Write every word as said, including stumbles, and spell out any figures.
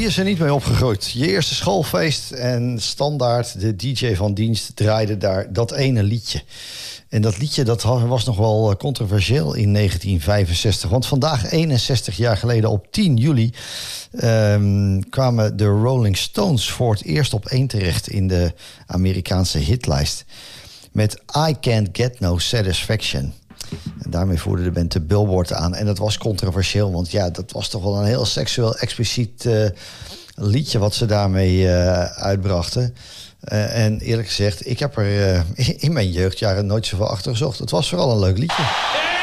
Wie is er niet mee opgegroeid? Je eerste schoolfeest en standaard de D J van dienst draaide daar dat ene liedje. En dat liedje dat was nog wel controversieel in negentien vijfenzestig. Want vandaag, eenenzestig jaar geleden, op tien juli... Um, kwamen de Rolling Stones voor het eerst op één terecht in de Amerikaanse hitlijst. Met I Can't Get No Satisfaction. En daarmee voerde de band de Billboard aan. En dat was controversieel, want ja, dat was toch wel een heel seksueel expliciet uh, liedje wat ze daarmee uh, uitbrachten. Uh, en eerlijk gezegd, ik heb er uh, in mijn jeugdjaren nooit zoveel achter gezocht. Het was vooral een leuk liedje.